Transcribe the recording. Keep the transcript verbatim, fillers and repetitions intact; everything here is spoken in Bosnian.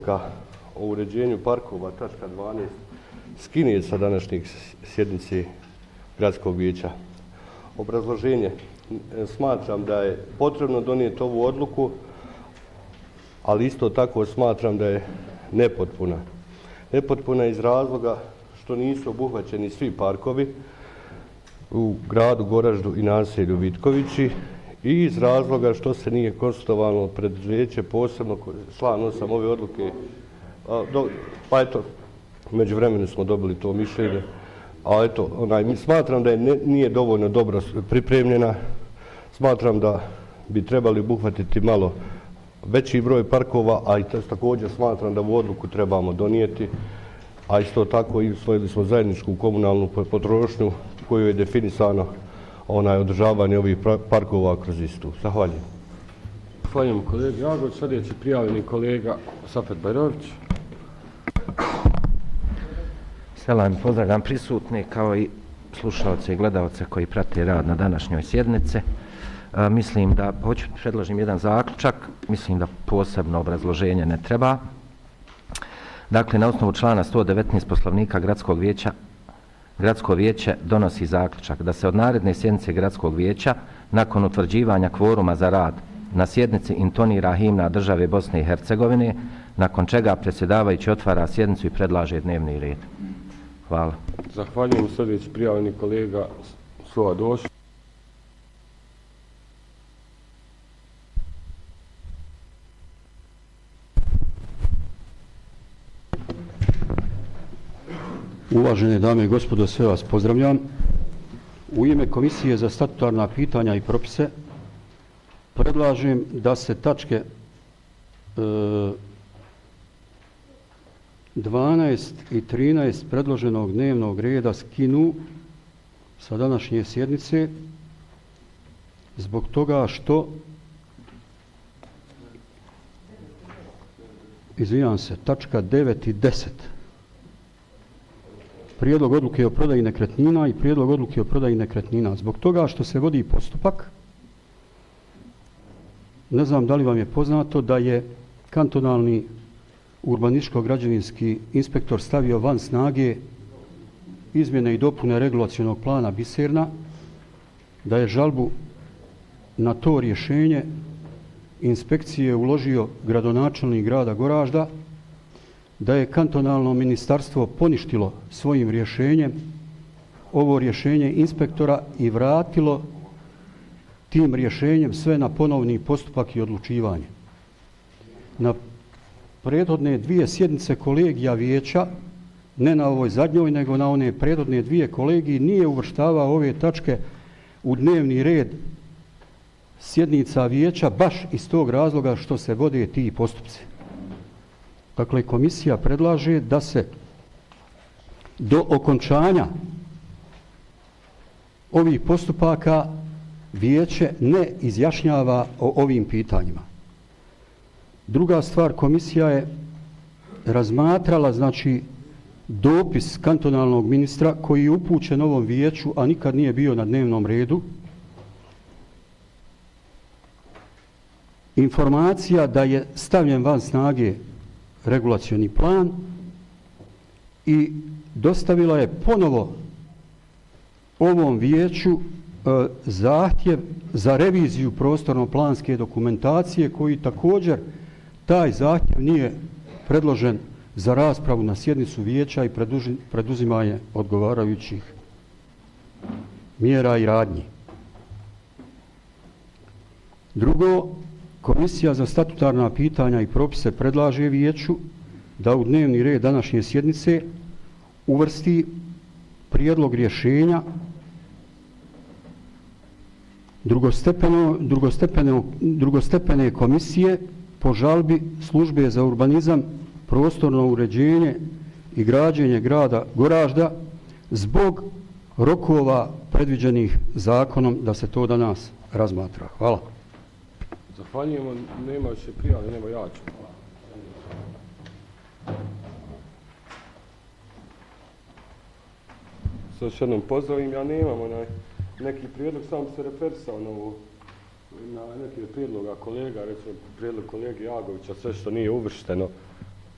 O uređenju parkova, tačka dvanaest, skine sa današnjeg sjednice Gradskog vijeća. Obrazloženje. Smatram da je potrebno donijeti ovu odluku, ali isto tako smatram da je nepotpuna. Nepotpuna iz razloga što nisu obuhvaćeni svi parkovi u gradu Goraždu i naselju Vitkovići i iz razloga što se nije konsultovalo preduzeće, posebno član osam ove odluke. Do, pa eto, među vremenu smo dobili to mišljenje, a eto, onaj, smatram da je ne, nije dovoljno dobro pripremljena. Smatram da bi trebali obuhvatiti malo veći broj parkova, a i također smatram da u odluku trebamo donijeti, a isto tako i usvojili smo zajedničku komunalnu potrošnju koju je definisano onaj održavanje ovih parkova kroz istu. Zahvaljujem. Zahvaljujem kolegi Jagović. Sljedeći prijavljeni kolega Safet Bajrović. Selam, pozdravljam prisutne kao i slušalce i gledalce koji prate rad na današnjoj sjednici. E, mislim da, hoću predložim jedan zaključak, mislim da posebno obrazloženje ne treba. Dakle, na osnovu člana sto devetnaest Poslovnika Gradskog vijeća, Gradsko vijeće donosi zaključak da se od naredne sjednice Gradskog vijeća, nakon utvrđivanja kvoruma za rad, na sjednici intonira himna države Bosne i Hercegovine, nakon čega predsjedavajući otvara sjednicu i predlaže dnevni red. Hvala. Zahvaljujem. Sljedeći prijavljeni kolega Slova Doš. Uvažene dame i gospodo, sve vas pozdravljam. U ime Komisije za statutarna pitanja i propise predlažem da se tačke e, dvanaest i trinaest predloženog dnevnog reda skinu sa današnje sjednice zbog toga što izvinjam se, tačka devet i deset prijedlog odluke o prodaji nekretnina i prijedlog odluke o prodaji nekretnina zbog toga što se vodi postupak. Ne znam da li vam je poznato da je kantonalni urbanističko-građevinski inspektor stavio van snage izmjene i dopune regulacionog plana Biserna, da je žalbu na to rješenje inspekcije uložio gradonačelnik grada Goražda, da je kantonalno ministarstvo poništilo svojim rješenjem ovo rješenje inspektora i vratilo tim rješenjem sve na ponovni postupak i odlučivanje. Na prethodne dvije sjednice kolegija vijeća, ne na ovoj zadnjoj, nego na one prethodne dvije kolegiji, nije uvrštavao ove tačke u dnevni red sjednica vijeća baš iz tog razloga što se vode ti postupci. Dakle, komisija predlaže da se do okončanja ovih postupaka vijeće ne izjašnjava o ovim pitanjima. Druga stvar, komisija je razmatrala, znači, dopis kantonalnog ministra koji je upućen ovom vijeću, a nikad nije bio na dnevnom redu. Informacija da je stavljen van snage regulacioni plan i dostavila je ponovo ovom vijeću e, zahtjev za reviziju prostorno-planske dokumentacije koji također taj zahtjev nije predložen za raspravu na sjednicu vijeća i preduzimanje odgovarajućih mjera i radnji. Drugo, Komisija za statutarna pitanja i propise predlaže vijeću da u dnevni red današnje sjednice uvrsti prijedlog rješenja drugostepeno, drugostepene, drugostepene komisije po žalbi službe za urbanizam, prostorno uređenje i građenje grada Goražda zbog rokova predviđenih zakonom da se to danas razmatra. Hvala. Zahvaljujemo, nema više prijave, nema ja ću. Sad još jednom pozdravim, ja nemam onaj neki prijedlog, sam se referisao na, ovo, na neke prijedloga kolega, recimo prijedlog kolege Jagovića, sve što nije uvršteno